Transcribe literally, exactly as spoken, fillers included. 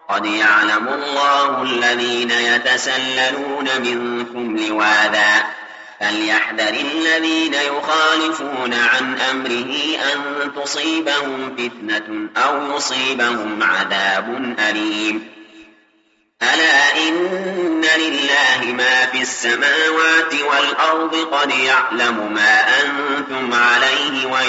قد يعلم الله الذين يتسللون منكم لواذا فليحذر الذين يخالفون عن أمره أن تصيبهم فتنة أو يصيبهم عذاب أليم. ألا إن لله ما في السماوات والأرض قد يعلم ما أنتم عليه